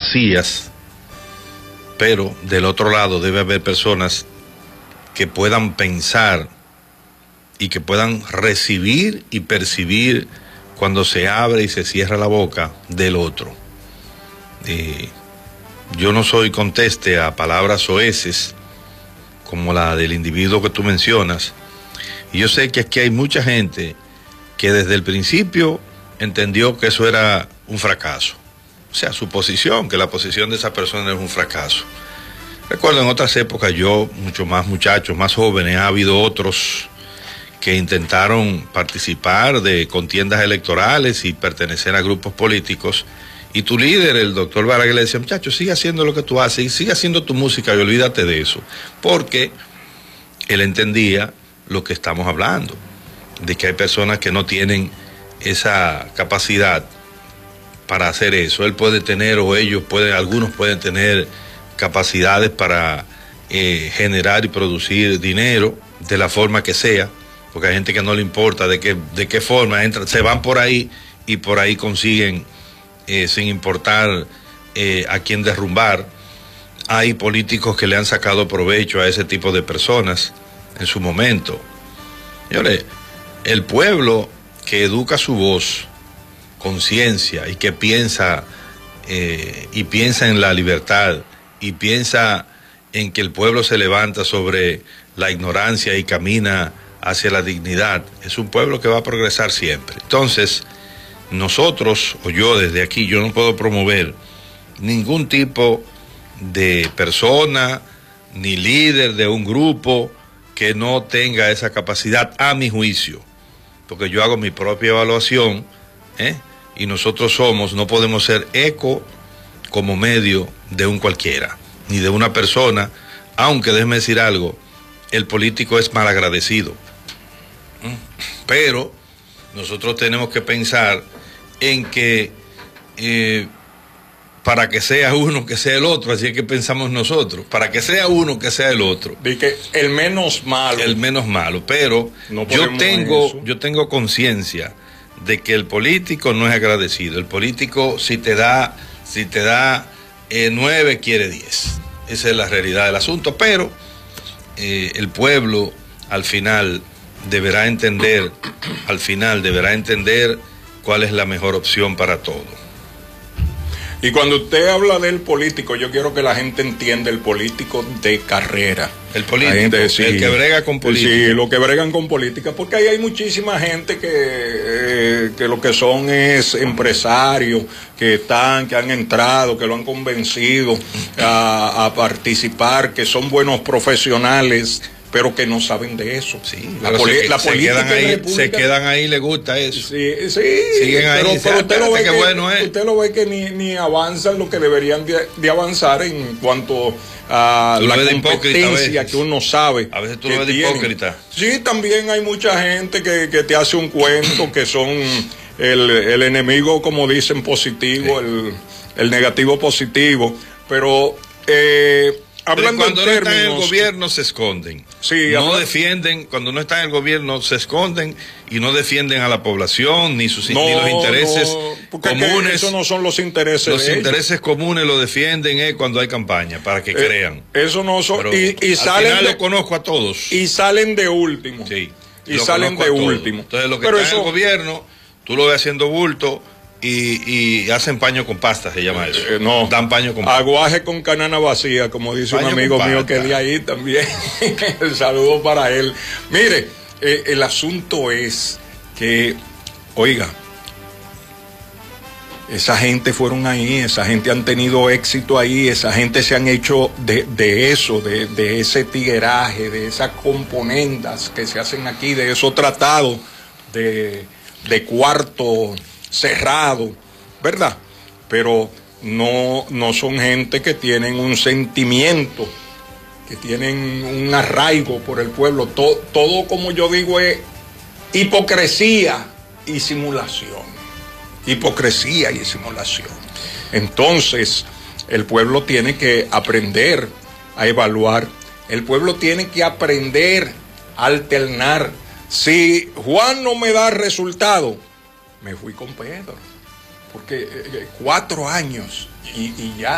vacías, pero del otro lado debe haber personas que puedan pensar y que puedan recibir y percibir cuando se abre y se cierra la boca del otro. Yo no soy conteste a palabras soeces como la del individuo que tú mencionas, y yo sé que aquí hay mucha gente que desde el principio entendió que eso era un fracaso, o sea, su posición, que la posición de esa persona es un fracaso. Recuerdo en otras épocas, yo, mucho más muchachos, más jóvenes, ha habido otros que intentaron participar de contiendas electorales y pertenecer a grupos políticos, y tu líder, el doctor Balaguer, le decía, muchachos, sigue haciendo lo que tú haces y sigue haciendo tu música y olvídate de eso, porque él entendía lo que estamos hablando, de que hay personas que no tienen esa capacidad para hacer eso. Él puede tener, o ellos pueden, algunos pueden tener capacidades para generar y producir dinero de la forma que sea, porque hay gente que no le importa de qué forma entran, se van por ahí y por ahí consiguen sin importar a quién derrumbar. Hay políticos que le han sacado provecho a ese tipo de personas en su momento. Señores, el pueblo que educa su voz, conciencia, y que piensa en la libertad, y piensa en que el pueblo se levanta sobre la ignorancia y camina hacia la dignidad, es un pueblo que va a progresar siempre. Entonces, nosotros, o yo desde aquí, yo no puedo promover ningún tipo de persona ni líder de un grupo que no tenga esa capacidad, a mi juicio, porque yo hago mi propia evaluación, y nosotros no podemos ser eco como medio de un cualquiera, ni de una persona, aunque déjeme decir algo, el político es malagradecido, pero nosotros tenemos que pensar en que para que sea uno, que sea el otro, así es que pensamos nosotros, para que sea uno, que sea el otro. De que el menos malo. El menos malo, pero no yo tengo conciencia de que el político no es agradecido. El político, si te da 9, quiere 10. Esa es la realidad del asunto, pero el pueblo al final deberá entender cuál es la mejor opción para todo. Y cuando usted habla del político, yo quiero que la gente entienda el político de carrera. El político, sí, el que brega con política. Sí, lo que bregan con política, porque ahí hay muchísima gente que lo que son es empresarios, que han entrado, que lo han convencido a participar, que son buenos profesionales, pero que no saben de eso. Sí, la política se quedan ahí, les gusta eso. Sí, siguen ahí. Pero usted lo ve que ni avanzan lo que deberían de avanzar en cuanto a la competencia que uno sabe. A veces tú lo ves de hipócrita. Sí, también hay mucha gente que te hace un cuento que son el enemigo, como dicen, positivo, sí. el negativo positivo, pero hablando cuando no están en el gobierno se esconden. Sí, no defienden, cuando no están en el gobierno se esconden y no defienden a la población ni los intereses comunes. Eso no son los intereses. Los intereses comunes lo defienden cuando hay campaña, para que crean. Eso no son. Pero y salen al final lo conozco a todos. Y salen de último. Sí. Y salen de último. Entonces lo que está en el gobierno, tú lo ves haciendo bulto. Y hacen paño con pasta, se llama eso. No, dan paño con pasta. Aguaje con canana vacía, como dice paño un amigo mío que de ahí también. El saludo para él. Mire, el asunto es que, oiga, esa gente fueron ahí, esa gente han tenido éxito ahí, esa gente se han hecho de eso, de ese tigueraje, de esas componendas que se hacen aquí, de esos tratados de cuarto cerrado, ¿verdad? Pero no son gente que tienen un sentimiento, que tienen un arraigo por el pueblo. Todo, como yo digo, es hipocresía y simulación. Hipocresía y simulación. Entonces, el pueblo tiene que aprender a evaluar. El pueblo tiene que aprender a alternar. Si Juan no me da resultado, me fui con Pedro, porque 4 años y ya